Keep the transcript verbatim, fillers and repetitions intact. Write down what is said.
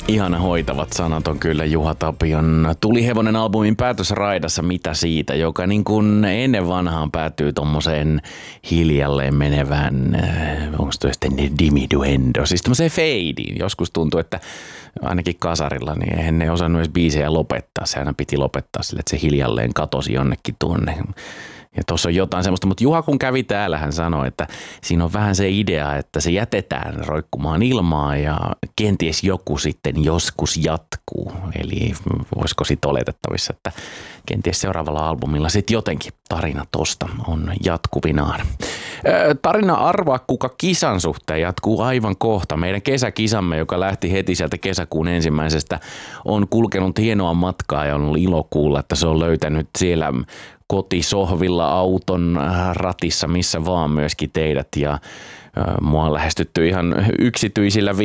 Ihana hoitavat sanat on kyllä Juha Tapion Tulihevonen -albumin päätösraidassa Mitä siitä, joka niin kuin ennen vanhaan päätyy tommoseen hiljalleen menevään, onko toi sitten diminuendo, siis tommoseen feidiin. Joskus tuntuu, että ainakin kasarilla, niin eihän ne osannut edes biisejä lopettaa. Se aina piti lopettaa sille, että se hiljalleen katosi jonnekin tuonne. Ja tuossa on jotain semmoista, mutta Juha kun kävi täällä, hän sanoi, että siinä on vähän se idea, että se jätetään roikkumaan ilmaa ja kenties joku sitten joskus jatkuu. Eli voisiko sitten oletettavissa, että kenties seuraavalla albumilla sitten jotenkin tarina tosta on jatkuvinaan. Tarina Arvaa kuka kisan suhteen jatkuu aivan kohta. Meidän kesäkisamme, joka lähti heti sieltä kesäkuun ensimmäisestä, on kulkenut hienoa matkaa ja on ollut ilo kuulla, että se on löytänyt siellä kotisohvilla, auton ratissa, missä vaan myöskin teidät, ja mua on lähestytty ihan yksityisillä